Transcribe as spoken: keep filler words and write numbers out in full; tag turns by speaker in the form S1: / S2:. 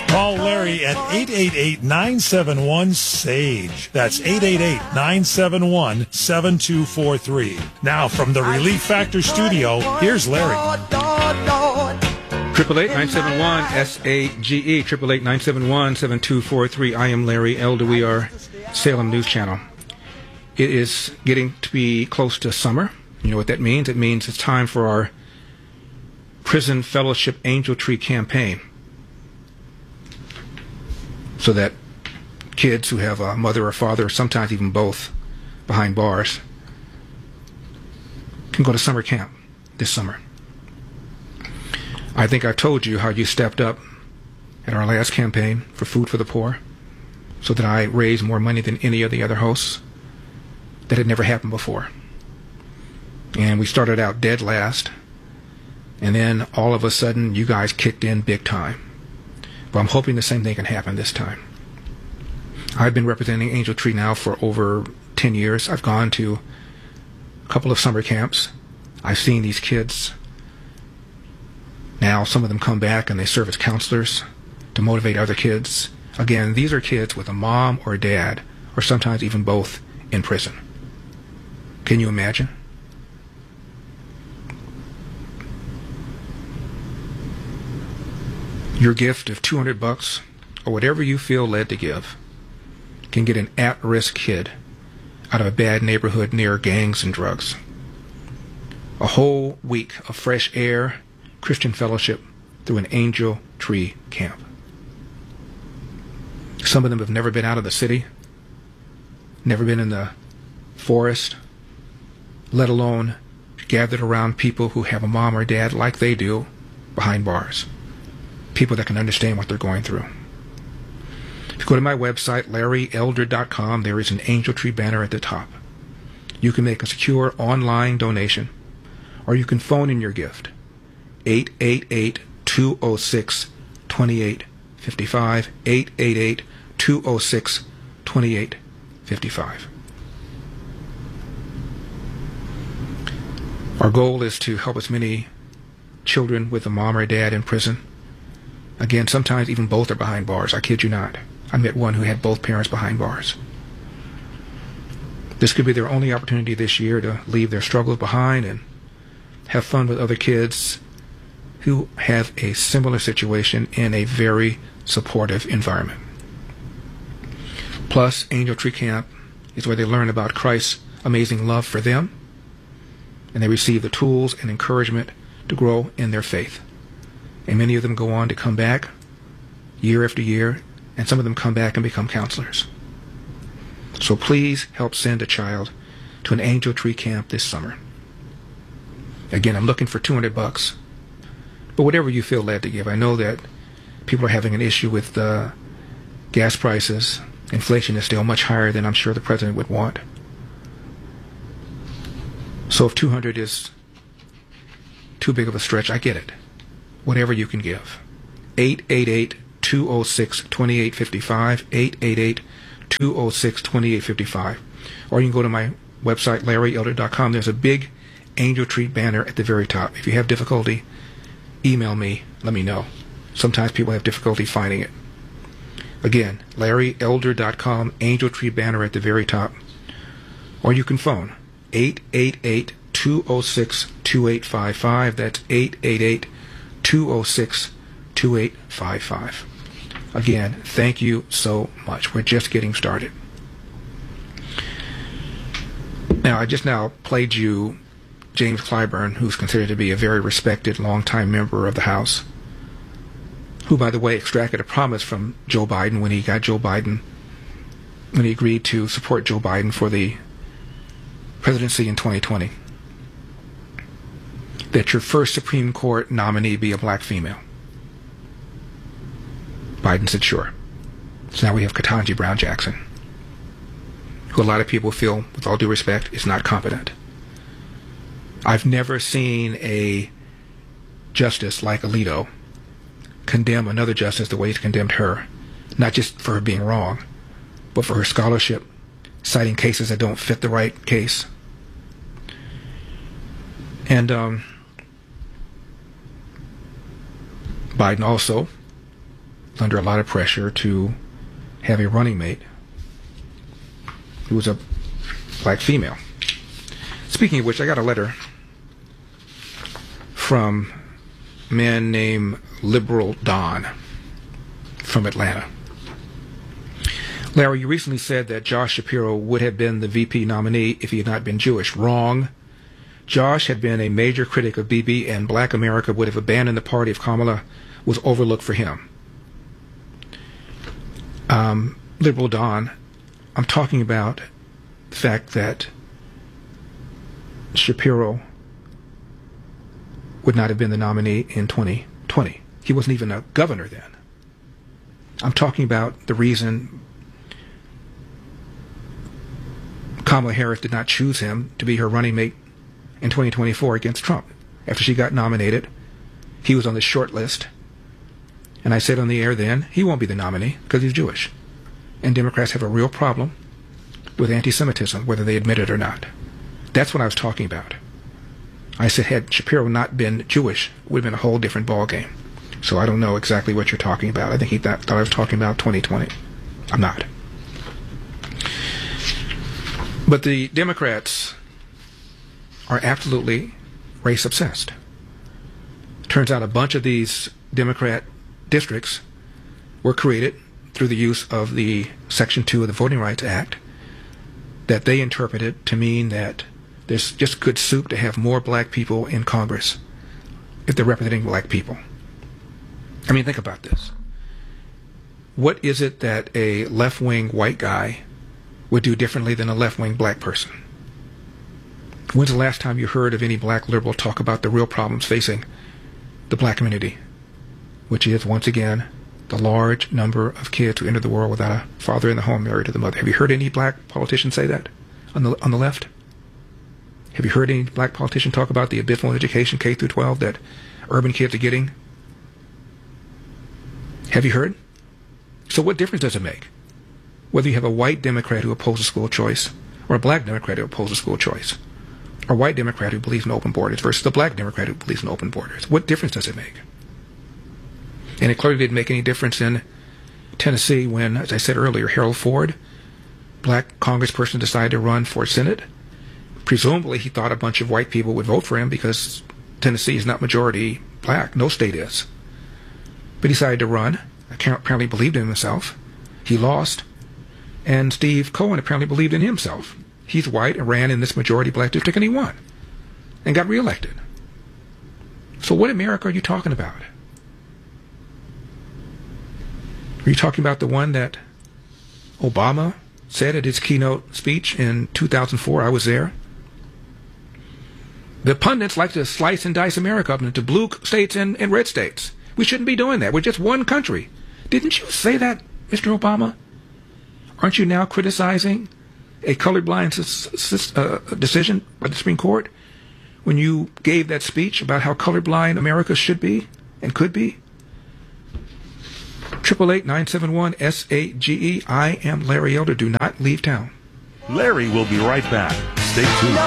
S1: Call Larry at eight eight eight, nine seven one, S A G E. That's eight eight eight, nine seven one, seven two four three. Now, from the Relief Factor studio, here's Larry.
S2: Triple eight nine seven one S A G E. Triple eight nine seven one seven two four three. I am Larry Elder. We are Salem News Channel. It is getting to be close to summer. You know what that means? It means it's time for our Prison Fellowship Angel Tree campaign, so that kids who have a mother or father, or sometimes even both, behind bars, can go to summer camp this summer. I think I told you how you stepped up at our last campaign for Food for the Poor, so that I raised more money than any of the other hosts. That had never happened before. And we started out dead last, and then all of a sudden you guys kicked in big time. But I'm hoping the same thing can happen this time. I've been representing Angel Tree now for over ten years. I've gone to a couple of summer camps. I've seen these kids. Now some of them come back and they serve as counselors to motivate other kids. Again, these are kids with a mom or a dad, or sometimes even both, in prison. Can you imagine? Your gift of two hundred bucks, or whatever you feel led to give, can get an at-risk kid out of a bad neighborhood near gangs and drugs. A whole week of fresh air, Christian fellowship through an Angel Tree camp. Some of them have never been out of the city, never been in the forest, let alone gathered around people who have a mom or dad like they do behind bars. People that can understand what they're going through. If you go to my website, larry elder dot com, there is an Angel Tree banner at the top. You can make a secure online donation, or you can phone in your gift, eight eight eight, two oh six, two eight five five, eight eight eight, two oh six, two eight five five. Our goal is to help as many children with a mom or dad in prison. Again, sometimes even both are behind bars. I kid you not. I met one who had both parents behind bars. This could be their only opportunity this year to leave their struggles behind and have fun with other kids who have a similar situation in a very supportive environment. Plus, Angel Tree Camp is where they learn about Christ's amazing love for them, and they receive the tools and encouragement to grow in their faith. And many of them go on to come back year after year, and some of them come back and become counselors. So please help send a child to an Angel Tree camp this summer. Again, I'm looking for two hundred bucks, but whatever you feel led to give. I know that people are having an issue with uh, gas prices. Inflation is still much higher than I'm sure the president would want. So if two hundred is too big of a stretch, I get it. Whatever you can give. eight eight eight, two oh six, two eight five five, eight eight eight, two oh six, two eight five five. Or you can go to my website, larry elder dot com. There's a big Angel Tree banner at the very top. If you have difficulty, email me. Let me know. Sometimes people have difficulty finding it. Again, larry elder dot com, Angel Tree banner at the very top. Or you can phone eight eight eight, two oh six, two eight five five. That's eight eight eight, two oh six, two eight five five. Again, thank you so much. We're just getting started. Now, I just now played you James Clyburn, who's considered to be a very respected, longtime member of the House, who, by the way, extracted a promise from Joe Biden when he got Joe Biden, when he agreed to support Joe Biden for the presidency in twenty twenty, that your first Supreme Court nominee be a black female. Biden said sure. So now we have Ketanji Brown Jackson, who a lot of people feel, with all due respect, is not competent. I've never seen a justice like Alito condemn another justice the way he's condemned her, not just for her being wrong, but for her scholarship, citing cases that don't fit the right case. And um, Biden also under a lot of pressure to have a running mate who was a black female. Speaking of which, I got a letter from a man named Liberal Don from Atlanta. Larry, you recently said that Josh Shapiro would have been the V P nominee if he had not been Jewish. Wrong. Josh had been a major critic of Bibi, and black America would have abandoned the party if Kamala was overlooked for him. Um, Liberal Don, I'm talking about the fact that Shapiro would not have been the nominee in twenty twenty. He wasn't even a governor then. I'm talking about the reason Kamala Harris did not choose him to be her running mate in twenty twenty-four against Trump. After she got nominated, he was on the short list. And I said on the air then, he won't be the nominee because he's Jewish. And Democrats have a real problem with anti-Semitism, whether they admit it or not. That's what I was talking about. I said, had Shapiro not been Jewish, it would have been a whole different ballgame. So I don't know exactly what you're talking about. I think he thought, thought I was talking about twenty twenty. I'm not. But the Democrats are absolutely race-obsessed. Turns out a bunch of these Democrat districts were created through the use of the Section two of the Voting Rights Act that they interpreted to mean that there's just good soup to have more black people in Congress if they're representing black people. I mean, think about this. What is it that a left-wing white guy would do differently than a left-wing black person? When's the last time you heard of any black liberal talk about the real problems facing the black community, which is, once again, the large number of kids who enter the world without a father in the home married to the mother? Have you heard any black politician say that on the on the left? Have you heard any black politician talk about the abysmal education K through twelve that urban kids are getting? Have you heard? So what difference does it make whether you have a white Democrat who opposes school choice or a black Democrat who opposes school choice, or a white Democrat who believes in open borders versus a black Democrat who believes in open borders? What difference does it make? And it clearly didn't make any difference in Tennessee when, as I said earlier, Harold Ford, black congressperson, decided to run for Senate. Presumably he thought a bunch of white people would vote for him because Tennessee is not majority black. No state is. But he decided to run. Apparently believed in himself. He lost. And Steve Cohen apparently believed in himself. He's white and ran in this majority black district, and he won. And got reelected. So what America are you talking about? Are you talking about the one that Obama said at his keynote speech in two thousand four? I was there. The pundits like to slice and dice America up into blue states and, and red states. We shouldn't be doing that. We're just one country. Didn't you say that, Mister Obama? Aren't you now criticizing a colorblind uh, decision by the Supreme Court when you gave that speech about how colorblind America should be and could be? Triple eight nine seven one S A G E. I am Larry Elder. Do not leave town.
S3: Larry will be right back. Stay tuned.